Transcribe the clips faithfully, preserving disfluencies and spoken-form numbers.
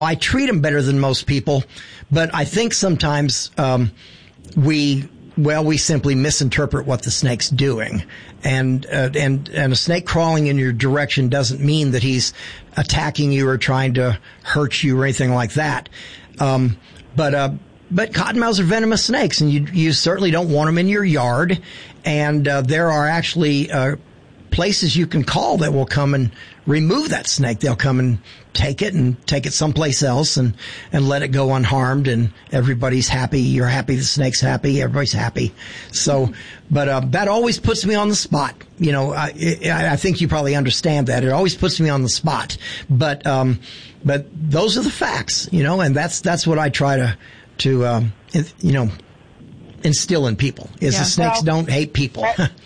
I treat them better than most people, but I think sometimes um, we, well, we simply misinterpret what the snake's doing. And, uh, and, and a snake crawling in your direction doesn't mean that he's attacking you or trying to hurt you or anything like that. Um, but, uh, but cottonmouths are venomous snakes, and you, you certainly don't want them in your yard. And, uh, there are actually, uh, places you can call that will come and remove that snake. They'll come and take it and take it someplace else and, and let it go unharmed, and everybody's happy. You're happy. The snake's happy. Everybody's happy. So, but, uh, that always puts me on the spot. You know, I, I think you probably understand that. It always puts me on the spot. But, um, but those are the facts, you know, and that's, that's what I try to, to, um, you know, instill in people is yeah. the snakes well, don't hate people.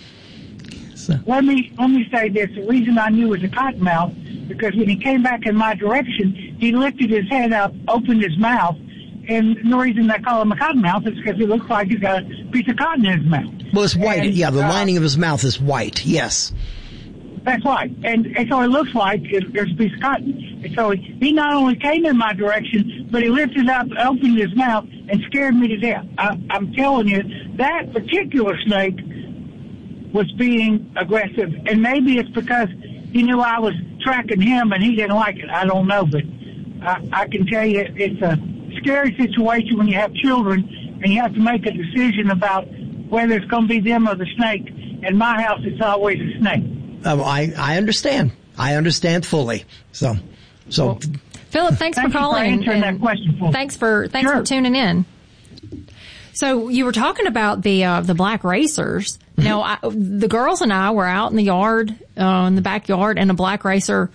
So. Let me let me say this. The reason I knew it was a cottonmouth, because when he came back in my direction, he lifted his head up, opened his mouth, and the reason they call him a cottonmouth is because he looks like he's got a piece of cotton in his mouth. Well, it's white. And, yeah, the uh, lining of his mouth is white. Yes. That's right. And, and so it looks like it, there's a piece of cotton. And so he, he not only came in my direction, but he lifted up, opened his mouth, and scared me to death. I, I'm telling you, that particular snake was being aggressive, and maybe it's because he knew I was tracking him and he didn't like it. I don't know, but I, I can tell you it's a scary situation when you have children and you have to make a decision about whether it's going to be them or the snake. In my house, it's always a snake. Um, I, I understand. I understand fully. So, so. Well, Philip, thanks Thank for calling. You for answering that question for me. Thanks for, thanks Sure. for tuning in. So you were talking about the uh, the black racers. Now, I, the girls and I were out in the yard, uh, in the backyard, and a black racer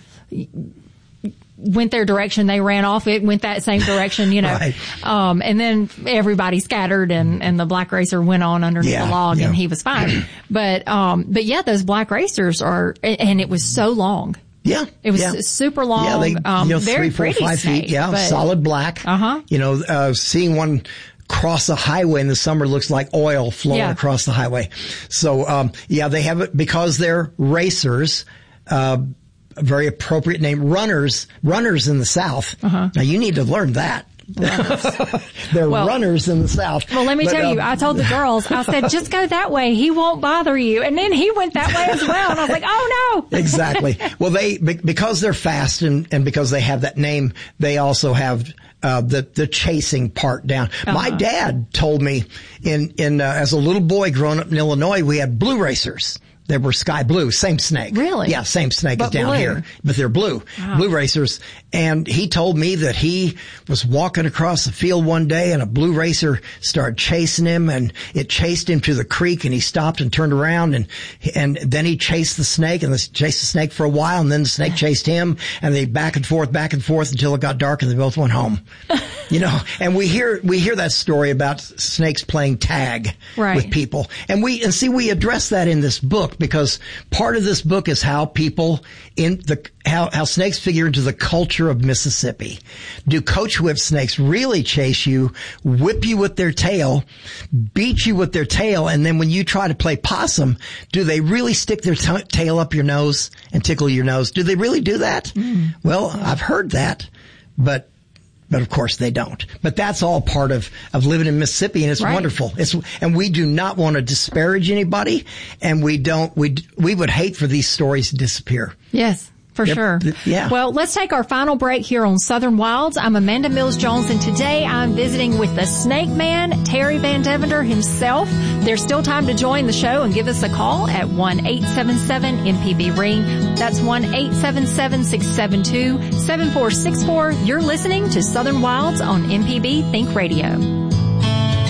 went their direction. They ran off. It went that same direction, you know. Right. Um, and then everybody scattered, and, and the black racer went on underneath Yeah, the log, yeah. and he was fine. but um, but yeah, those black racers are, and it was so long. Yeah. It was yeah. super long. Yeah, they, um, you know, very three, four, pretty five snake, feet. Yeah, but, solid black. Uh-huh. You know, uh, seeing one cross a highway in the summer looks like oil flowing Yeah. across the highway. So, um, yeah, they have it because they're racers. Uh, a very appropriate name. Runners, runners in the South. Uh-huh. Now you need to learn that. They're Well- runners in the South. Well, let me But, tell uh, you, I told the girls, I said, just go that way. He won't bother you. And then he went that way as well. And I was like, oh no. Exactly. Well, they, be- because they're fast and, and because they have that name, they also have, uh, the, the chasing part down. Uh-huh. My dad told me in, in, uh, as a little boy growing up in Illinois, we had blue racers. They were sky blue, same snake. Really? Yeah, same snake But as down blue. here, but they're blue, Wow. blue racers. And he told me that he was walking across the field one day and a blue racer started chasing him, and it chased him to the creek, and he stopped and turned around, and, and then he chased the snake, and chased the snake for a while, and then the snake chased him, and they back and forth, back and forth until it got dark and they both went home. You know, and we hear, we hear that story about snakes playing tag Right. with people. And we, and see, we address that in this book because part of this book is how people in the, how, how snakes figure into the culture of Mississippi. Do coach whip snakes really chase you, whip you with their tail, beat you with their tail, and then when you try to play possum, do they really stick their t- tail up your nose and tickle your nose? Do they really do that? Mm. Well, I've heard that, but But of course they don't. But that's all part of, of living in Mississippi, and it's Right. wonderful. It's, and we do not want to disparage anybody, and we don't, we, we would hate for these stories to disappear. Yes, for Yep. sure. Yeah. Well, let's take our final break here on Southern Wilds. I'm Amanda Mills Jones, and today I'm visiting with the Snake Man, Terry Van Deventer himself. There's still time to join the show and give us a call at one eight seven seven M P B ring. That's one eight seven seven, six seven two, seven four six four. You're listening to Southern Wilds on M P B Think Radio.